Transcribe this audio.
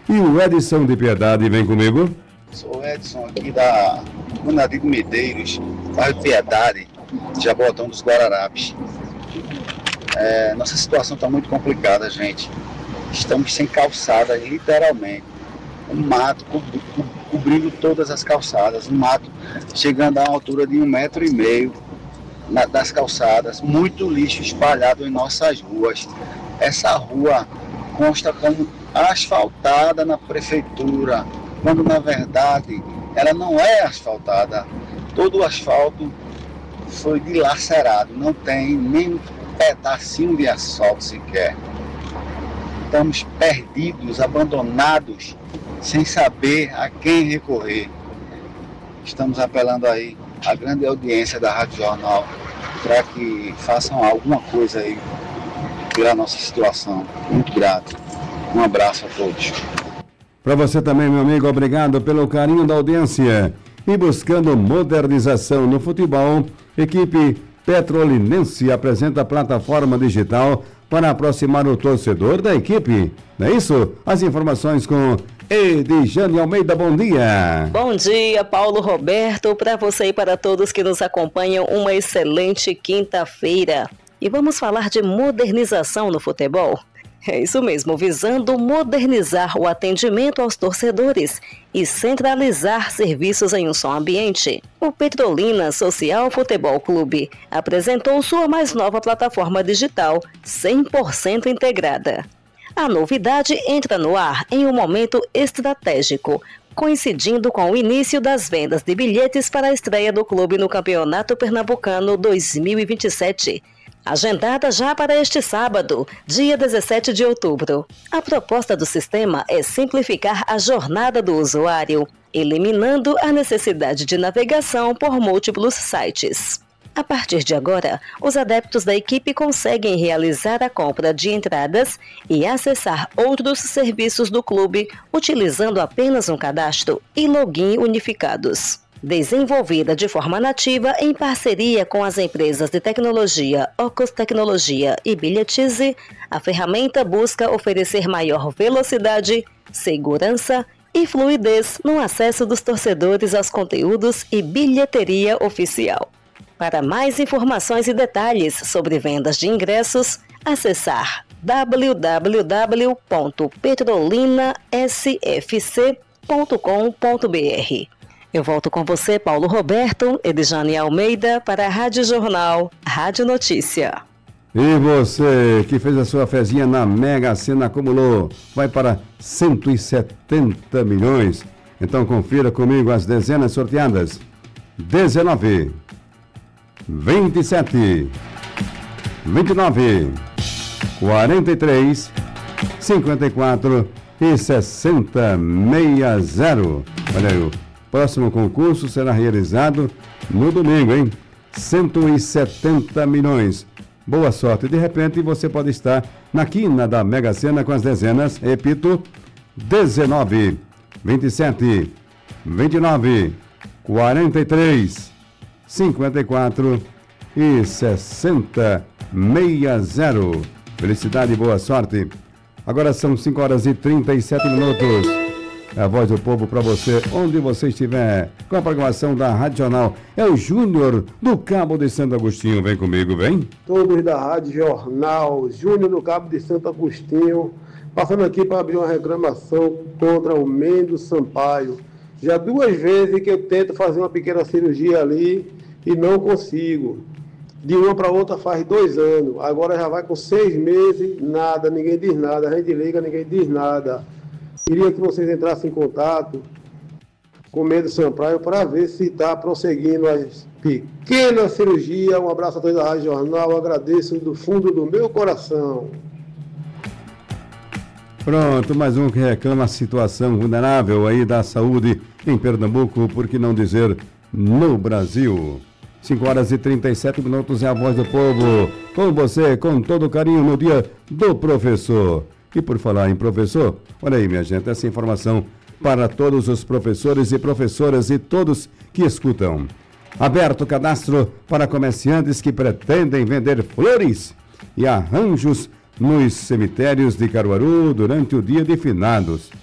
E o Edson de Piedade vem comigo. Sou o Edson aqui da Munadido Medeiros, bairro Piedade, Jabotão dos Guararapes. Nossa situação está muito complicada, gente. Estamos sem calçada, literalmente. Um mato cobrindo todas as calçadas, um mato chegando a uma altura de 1,5 m das calçadas, muito lixo espalhado em nossas ruas. Essa rua consta como asfaltada na prefeitura, quando na verdade ela não é asfaltada. Todo o asfalto foi dilacerado, não tem nem um pedacinho de asfalto sequer. Estamos perdidos, abandonados, sem saber a quem recorrer. Estamos apelando aí à grande audiência da Rádio Jornal para que façam alguma coisa aí pela nossa situação. Muito grato. Um abraço a todos. Para você também, meu amigo, obrigado pelo carinho da audiência. E buscando modernização no futebol, equipe Petrolinense apresenta a plataforma digital para aproximar o torcedor da equipe. Não é isso? As informações com Edjane Almeida, bom dia. Bom dia, Paulo Roberto, para você e para todos que nos acompanham, uma excelente quinta-feira. E vamos falar de modernização no futebol. É isso mesmo, visando modernizar o atendimento aos torcedores e centralizar serviços em um só ambiente. O Petrolina Social Futebol Clube apresentou sua mais nova plataforma digital 100% integrada. A novidade entra no ar em um momento estratégico, coincidindo com o início das vendas de bilhetes para a estreia do clube no Campeonato Pernambucano 2027. Agendada já para este sábado, dia 17 de outubro. A proposta do sistema é simplificar a jornada do usuário, eliminando a necessidade de navegação por múltiplos sites. A partir de agora, os adeptos da equipe conseguem realizar a compra de entradas e acessar outros serviços do clube utilizando apenas um cadastro e login unificados. Desenvolvida de forma nativa em parceria com as empresas de tecnologia Ocus Tecnologia e Bilhetize, a ferramenta busca oferecer maior velocidade, segurança e fluidez no acesso dos torcedores aos conteúdos e bilheteria oficial. Para mais informações e detalhes sobre vendas de ingressos, acessar www.petrolinasfc.com.br. Eu volto com você, Paulo Roberto, Edjane Almeida, para a Rádio Jornal, Rádio Notícia. E você que fez a sua fezinha na Mega Sena acumulou, vai para 170 milhões. Então confira comigo as dezenas sorteadas. 19, 27, 29, 43, 54 e 60, 60. Olha aí, o próximo concurso será realizado no domingo, hein? 170 milhões. Boa sorte. De repente você pode estar na quina da Mega Sena com as dezenas, repito, 19, 27, 29, 43, 54 e 60, 60. Felicidade e boa sorte. Agora são 5 horas e 37 minutos. É a voz do povo para você, onde você estiver, com a programação da Rádio Jornal. É o Júnior do Cabo de Santo Agostinho. Vem comigo, vem. Todos da Rádio Jornal, Júnior do Cabo de Santo Agostinho, passando aqui para abrir uma reclamação contra o Mendes Sampaio. Já 2 vezes que eu tento fazer uma pequena cirurgia ali e não consigo. De uma para outra faz 2 anos. Agora já vai com 6 meses, nada, ninguém diz nada. A gente liga, ninguém diz nada. Queria que vocês entrassem em contato com o Mendes Sampaio para ver se está prosseguindo as pequenas cirurgias. Um abraço a todos da Rádio Jornal. Agradeço do fundo do meu coração. Pronto, mais um que reclama a situação vulnerável aí da saúde em Pernambuco, por que não dizer no Brasil. 5 horas e 37 minutos é a voz do povo. Com você, com todo carinho, no dia do professor. E por falar em professor, olha aí, minha gente, essa informação para todos os professores e professoras e todos que escutam. Aberto o cadastro para comerciantes que pretendem vender flores e arranjos nos cemitérios de Caruaru durante o dia de finados.